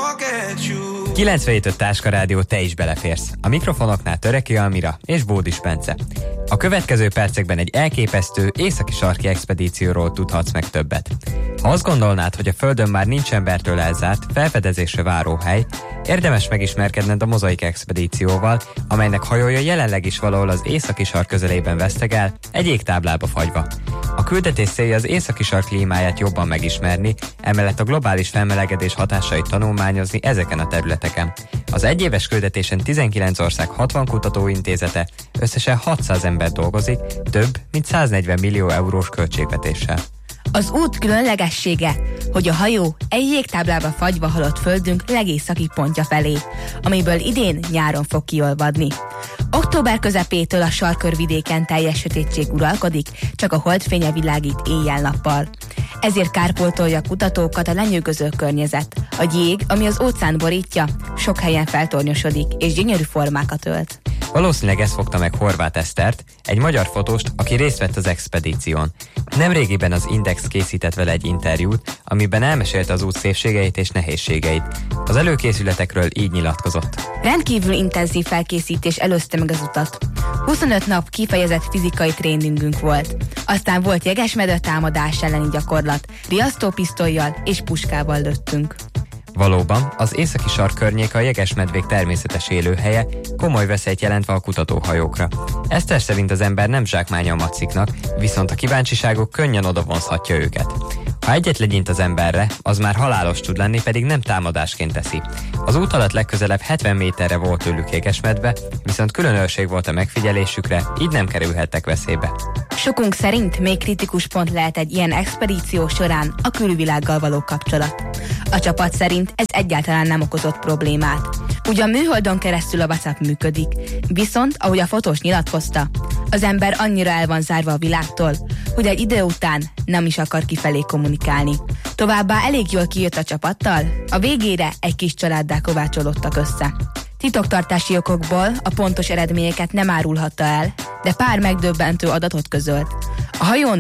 97.5 Táska Rádió, te is beleférsz. A mikrofonoknál Töreki Almira és Bódis Bence. A következő percekben egy elképesztő északi sarki expedícióról tudhatsz meg többet. Ha azt gondolnád, hogy a Földön már nincs embertől elzárt, felfedezésre váró hely, érdemes megismerkedned a Mozaik expedícióval, amelynek hajója jelenleg is valahol az északi sark közelében vesztegel, egy jégtáblába fagyva. A küldetés célja az északi sark klímáját jobban megismerni, emellett a globális felmelegedés hatásait tanulmányozni ezeken a területeken. Az egyéves küldetésen 19 ország 60 kutatóintézete, összesen 600 ember dolgozik, több mint 140 millió eurós költségvetéssel. Az út különlegessége, hogy a hajó egy jégtáblába fagyva halott földünk legészaki pontja felé, amiből idén nyáron fog kiolvadni. Október közepétől a sarkkörvidéken teljes sötétség uralkodik, csak a holdfénye világít éjjel-nappal. Ezért kárpótolja a kutatókat a lenyűgöző környezet. A jég, ami az óceán borítja, sok helyen feltornyosodik és gyönyörű formákat ölt. Valószínűleg ez fogta meg Horváth Esztert, egy magyar fotóst, aki részt vett az expedíción. Nemrégiben az Index készített vele egy interjút, amiben elmesélte az út szépségeit és nehézségeit. Az előkészületekről így nyilatkozott. Rendkívül intenzív felkészítés előzte meg az utat. 25 nap kifejezett fizikai tréningünk volt. Aztán volt jegesmedve támadás elleni gyakorlat, riasztópisztollyal és puskával lőttünk. Valóban, az északi sark környéke a jegesmedvék természetes élőhelye, komoly veszélyt jelentve a kutatóhajókra. Eszter szerint az ember nem zsákmánya a maciknak, viszont a kíváncsiságuk könnyen odavonzhatja őket. Ha egyet legyint az emberre, az már halálos tud lenni, pedig nem támadásként teszi. Az út alatt legközelebb 70 méterre volt tőlük jegesmedve, viszont különösség volt a megfigyelésükre, így nem kerülhettek veszélybe. Sokunk szerint még kritikus pont lehet egy ilyen expedíció során a külvilággal való kapcsolat. A csapat szerint ez egyáltalán nem okozott problémát. Ugyan műholdon keresztül a WhatsApp működik, viszont, ahogy a fotós nyilatkozta, az ember annyira el van zárva a világtól, hogy egy idő után nem is akar kifelé kommunikálni. Továbbá elég jól kijött a csapattal, a végére egy kis családdá kovácsolódtak össze. Titoktartási okokból a pontos eredményeket nem árulhatta el, de pár megdöbbentő adatot közölt. A hajón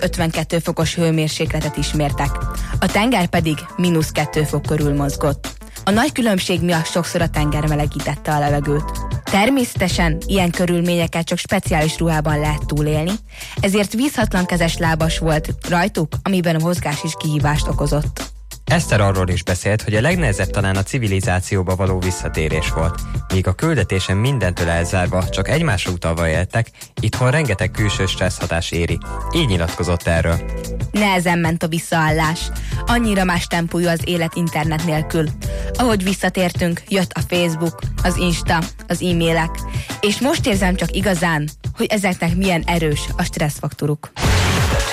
-52 fokos hőmérsékletet ismertek, a tenger pedig -2 fok körül mozgott. A nagy különbség miatt sokszor a tenger melegítette a levegőt. Természetesen ilyen körülményeket csak speciális ruhában lehet túlélni, ezért vízhatlankezes lábas volt rajtuk, amiben a mozgás is kihívást okozott. Eszter arról is beszélt, hogy a legnehezebb talán a civilizációba való visszatérés volt. Míg a küldetésen mindentől elzárva csak egymásra utalva éltek, itthon rengeteg külső stresszhatás éri. Így nyilatkozott erről. Nehezen ment a visszaállás. Annyira más tempójú az élet internet nélkül. Ahogy visszatértünk, jött a Facebook, az Insta, az e-mailek, és most érzem csak igazán, hogy ezeknek milyen erős a stresszfaktoruk.